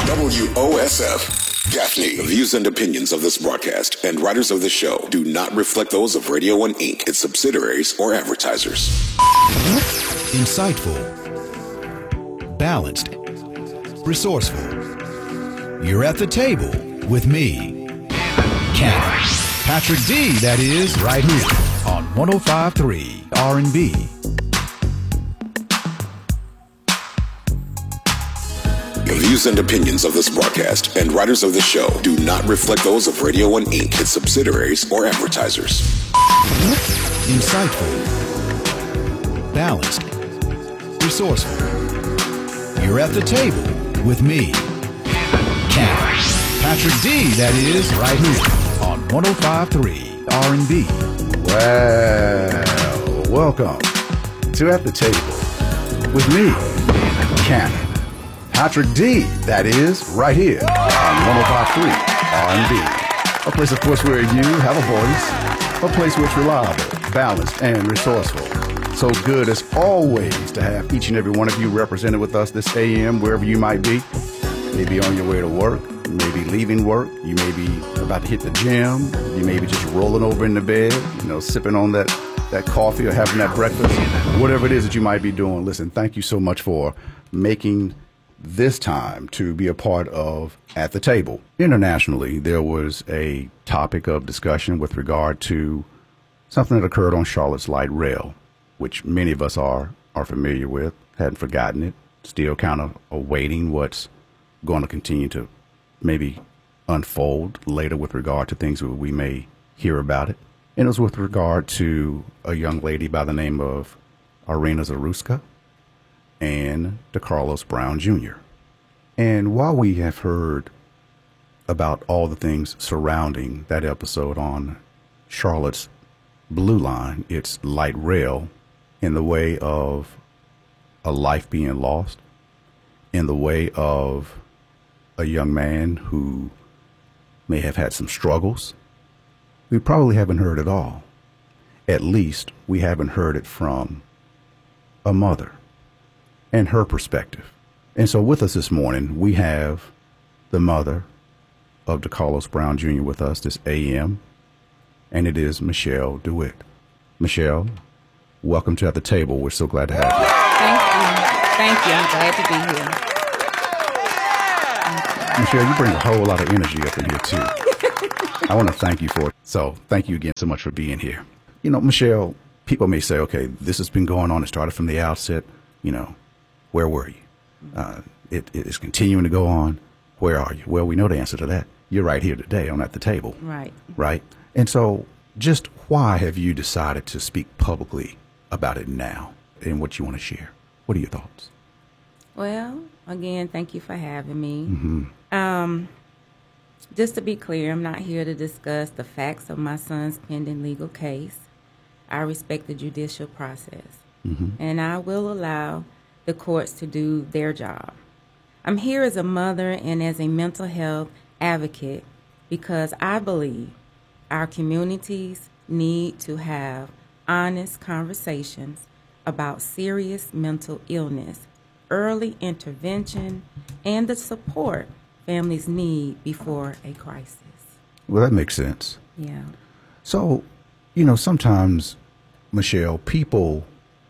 WOSF. Gaffney. The views and opinions of this broadcast and writers of the show do not reflect those of Radio 1 Inc., its subsidiaries, or advertisers. Insightful. Balanced. Resourceful. You're at the table with me, Cannon. Patrick D, that is, right here on 105.3 R&B. The views and opinions of this broadcast and writers of the show do not reflect those of Radio 1 Inc., its subsidiaries, or advertisers. Insightful. Balanced. Resourceful. You're at the table with me, Cannon. Patrick D, that is, right here on 105.3 R&B. Well, welcome to At the Table with me, Cannon. Patrick D, that is, right here on 105.3 R&B. A place, of course, where you have a voice, a place where it's reliable, balanced, and resourceful. So good as always to have each and every one of you represented with us this AM, wherever you might be. Maybe on your way to work, you may be leaving work, you may be about to hit the gym, you may be just rolling over in the bed, sipping on that coffee or having that breakfast, whatever it is that you might be doing. Listen, thank you so much for making this time to be a part of At the Table. Internationally, there was a topic of discussion with regard to something that occurred on Charlotte's Light Rail, which many of us are familiar with, hadn't forgotten it, still kind of awaiting what's going to continue to maybe unfold later with regard to things that we may hear about it. And it was with regard to a young lady by the name of Irina Zaruska and DeCarlos Brown Jr. And while we have heard about all the things surrounding that episode on Charlotte's Blue Line, its light rail, in the way of a life being lost, in the way of a young man who may have had some struggles, we probably haven't heard it all. At least we haven't heard it from a mother and her perspective. And so with us this morning, we have the mother of DeCarlos Brown Jr. with us this AM, and it is Michelle DeWitt. Michelle, welcome to At the Table. We're so glad to have you. Thank you. I'm glad to be here. Michelle, you bring a whole lot of energy up in here, too. I want to thank you for it. So thank you again so much for being here. Michelle, people may say, okay, this has been going on. It started from the outset. Where were you? It is continuing to go on. Where are you? Well, we know the answer to that. You're right here today on At the Table. Right. Right? And so just why have you decided to speak publicly about it now and what you want to share? What are your thoughts? Well, again, thank you for having me. Mm-hmm. Just to be clear, I'm not here to discuss the facts of my son's pending legal case. I respect the judicial process, and I will allow the courts to do their job. I'm here as a mother and as a mental health advocate because I believe our communities need to have honest conversations about serious mental illness, early intervention, and the support families need before a crisis. Well, that makes sense. Yeah. So, sometimes, Michelle, people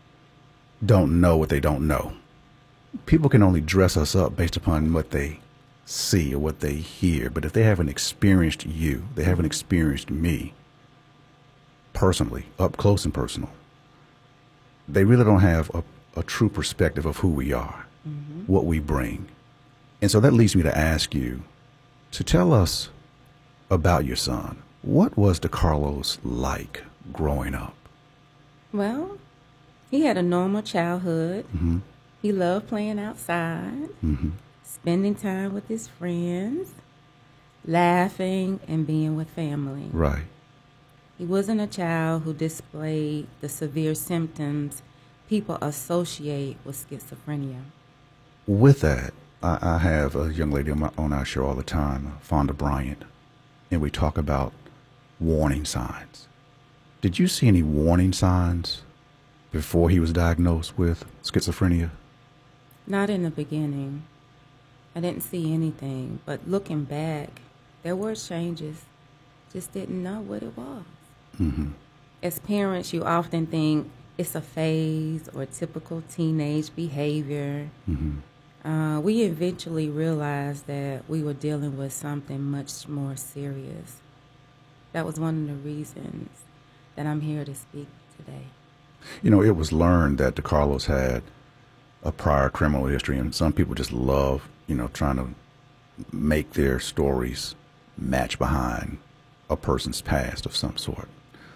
don't know what they don't know. People can only dress us up based upon what they see or what they hear. But if they haven't experienced you, they haven't experienced me personally, up close and personal, they really don't have a true perspective of who we are, what we bring. And so that leads me to ask you to tell us about your son. What was DeCarlos like growing up? Well, he had a normal childhood. Mm-hmm. He loved playing outside, spending time with his friends, laughing, and being with family. Right. He wasn't a child who displayed the severe symptoms people associate with schizophrenia. With that, I have a young lady on our show all the time, Fonda Bryant, and we talk about warning signs. Did you see any warning signs before he was diagnosed with schizophrenia? Not in the beginning. I didn't see anything. But looking back, there were changes. Just didn't know what it was. Mm-hmm. As parents, you often think it's a phase or typical teenage behavior. Mm-hmm. We eventually realized that we were dealing with something much more serious. That was one of the reasons that I'm here to speak today. You know, it was learned that DeCarlos had a prior criminal history, and some people just love, you know, trying to make their stories match behind a person's past of some sort.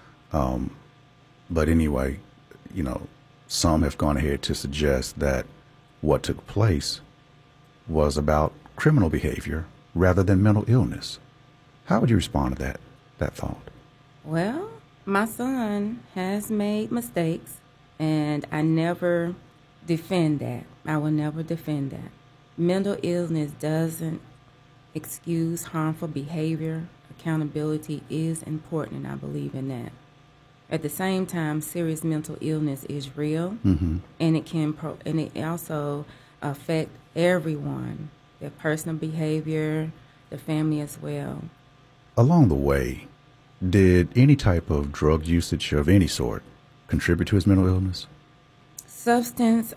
But anyway, you know, some have gone ahead to suggest that what took place was about criminal behavior rather than mental illness. How would you respond to that thought? Well, my son has made mistakes, and I never defend that. I will never defend that. Mental illness doesn't excuse harmful behavior. Accountability is important, and I believe in that. At the same time, serious mental illness is real, Mm-hmm. and it also affect everyone, their personal behavior, the family as well. Along the way, did any type of drug usage of any sort contribute to his mental illness? Substance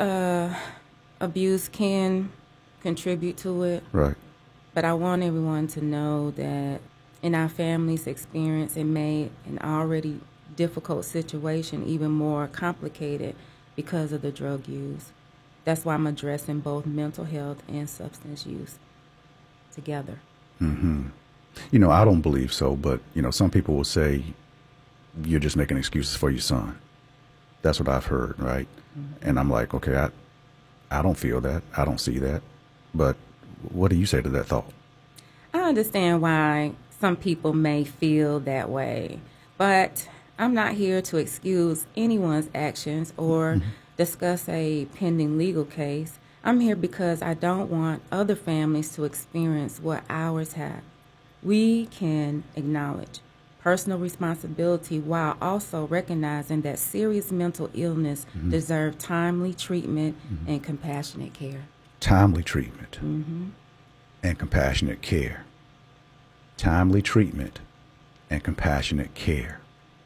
abuse can contribute to it, Right. but I want everyone to know that in our family's experience, it made an already difficult situation even more complicated because of the drug use. That's why I'm addressing both mental health and substance use together. Mm-hmm. You know, I don't believe so, but, you know, some people will say you're just making excuses for your son. That's what I've heard, right? Mm-hmm. And I'm like, okay, I don't feel that. I don't see that. But what do you say to that thought? I understand why some people may feel that way, but I'm not here to excuse anyone's actions or discuss a pending legal case. I'm here because I don't want other families to experience what ours have. We can acknowledge personal responsibility while also recognizing that serious mental illness deserves timely treatment and compassionate care. Timely treatment and compassionate care. Timely treatment and compassionate care.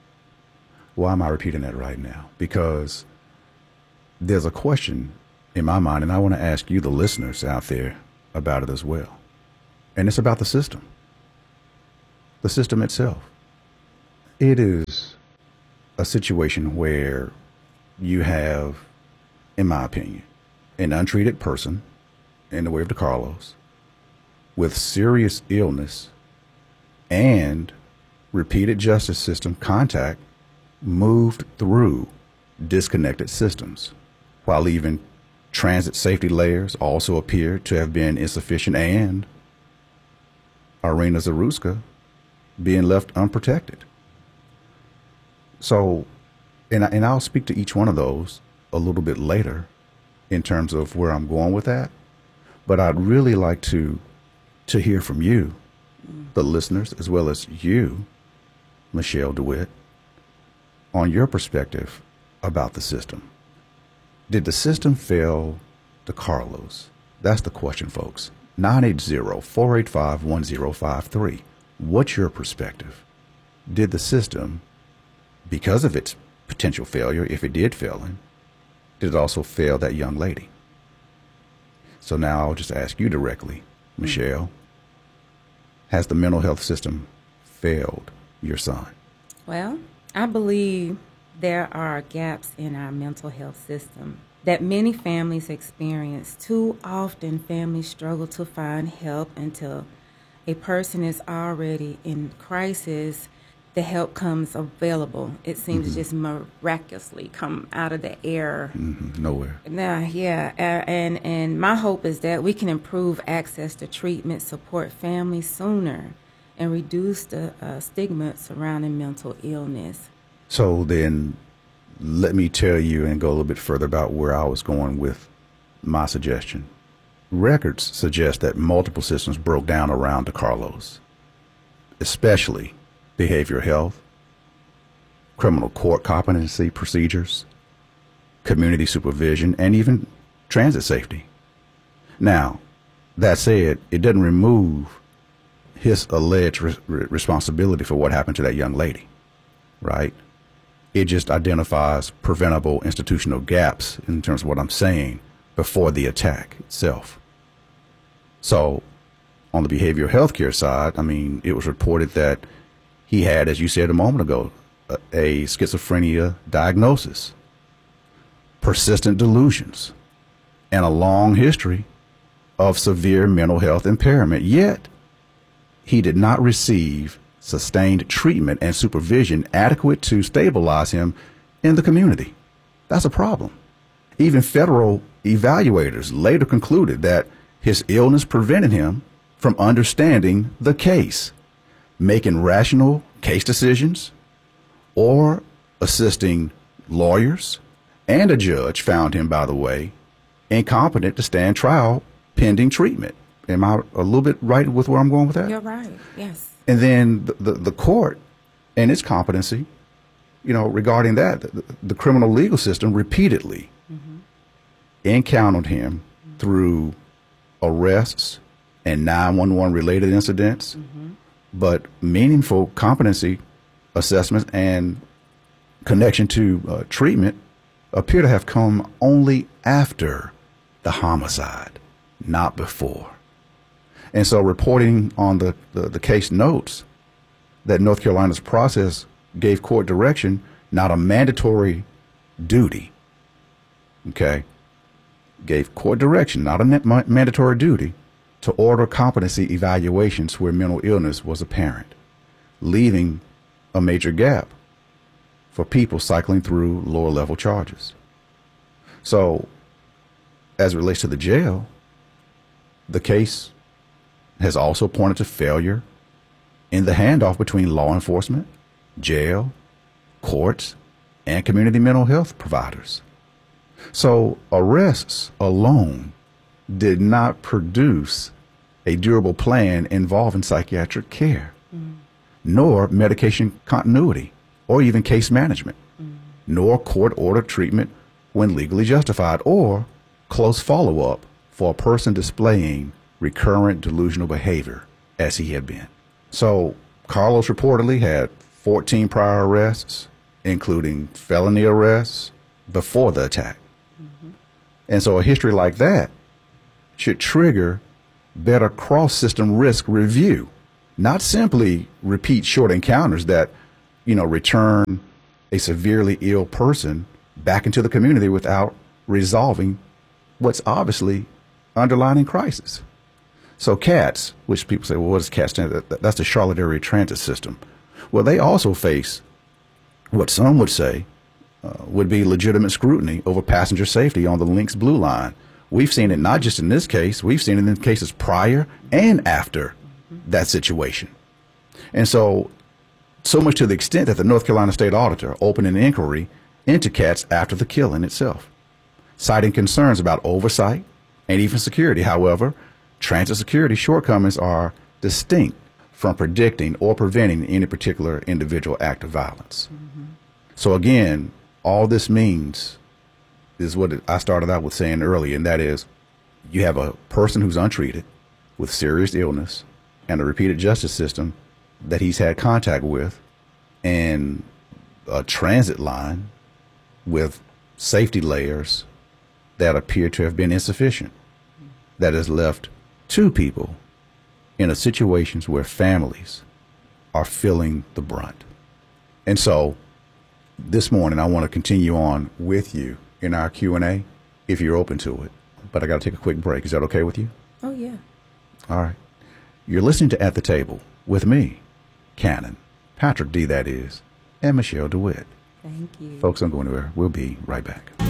Why am I repeating that right now? Because there's a question in my mind, and I want to ask you, the listeners out there, about it as well. And it's about the system itself. It is a situation where you have, in my opinion, an untreated person in the way of DeCarlos with serious illness and repeated justice system contact moved through disconnected systems, while even transit safety layers also appear to have been insufficient, and Irina Zaruska being left unprotected. So, and I'll speak to each one of those a little bit later in terms of where I'm going with that, but I'd really like to hear from you, the listeners, as well as you, Michelle DeWitt, on your perspective about the system. Did the system fail DeCarlos? That's the question, folks. 980-485-1053. What's your perspective? Did the system, because of its potential failure, if it did fail him, did it also fail that young lady? So now I'll just ask you directly, Michelle, has the mental health system failed your son? Well, I believe there are gaps in our mental health system that many families experience. Too often, families struggle to find help until a person is already in crisis. The help comes available. It seems to just miraculously come out of the air. Nowhere. And my hope is that we can improve access to treatment, support families sooner, and reduce the stigma surrounding mental illness. So then let me tell you and go a little bit further about where I was going with my suggestion. Records suggest that multiple systems broke down around DeCarlos, especially behavioral health, criminal court competency procedures, community supervision, and even transit safety. Now, That said, it doesn't remove his alleged responsibility for what happened to that young lady, right? It just identifies preventable institutional gaps in terms of what I'm saying before the attack itself. So on the behavioral health care side, I mean, it was reported that he had, as you said a moment ago, a schizophrenia diagnosis, persistent delusions, and a long history of severe mental health impairment. Yet, he did not receive sustained treatment and supervision adequate to stabilize him in the community. That's a problem. Even federal evaluators later concluded that his illness prevented him from understanding the case, making rational case decisions, or assisting lawyers. And a judge found him, by the way, incompetent to stand trial pending treatment. Am I a little bit right with where I'm going with that? You're right, yes. And then the court and its competency, you know, regarding that, the criminal legal system repeatedly encountered him through arrests and 911 related incidents, but meaningful competency assessments and connection to treatment appear to have come only after the homicide, not before. And so reporting on the case notes that North Carolina's process gave court direction, not a mandatory duty, okay, gave court direction, not a mandatory duty, to order competency evaluations where mental illness was apparent, leaving a major gap for people cycling through lower level charges. So as it relates to the jail, the case has also pointed to failure in the handoff between law enforcement, jail, courts, and community mental health providers. So arrests alone did not produce a durable plan involving psychiatric care, nor medication continuity, or even case management, nor court-ordered treatment when legally justified, or close follow-up for a person displaying recurrent delusional behavior as he had been. So Carlos reportedly had 14 prior arrests, including felony arrests, before the attack. And so a history like that should trigger better cross-system risk review, not simply repeat short encounters that, you know, return a severely ill person back into the community without resolving what's obviously underlying crisis. So CATS, which people say, well, what does CATS stand for? That's the Charlotte Area Transit System. Well, they also face what some would say would be legitimate scrutiny over passenger safety on the Lynx Blue Line. We've seen it not just in this case, we've seen it in cases prior and after that situation. And so much to the extent that the North Carolina State Auditor opened an inquiry into CATS after the killing itself, citing concerns about oversight and even security. However, transit security shortcomings are distinct from predicting or preventing any particular individual act of violence. So again, all this means is what I started out with saying earlier, and that is you have a person who's untreated with serious illness and a repeated justice system that he's had contact with, and a transit line with safety layers that appear to have been insufficient, that has left two people in a situations where families are feeling the brunt. And so this morning, I want to continue on with you in our Q&A, if you're open to it. But I got to take a quick break. Is that okay with you? Oh, yeah. All right. You're listening to At the Table with me, Cannon, Patrick D, that is, and Michelle DeWitt. Thank you. Folks, I'm going to. We'll be right back.